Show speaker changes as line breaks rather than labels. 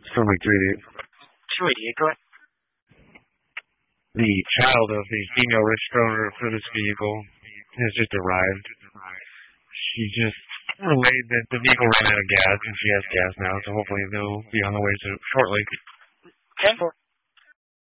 Stormy 388.
288, go ahead.
The child of the female registered owner for this vehicle has just arrived. She just relayed that the vehicle ran out of gas, and she has gas now, so hopefully they'll be on the way shortly.
10-4.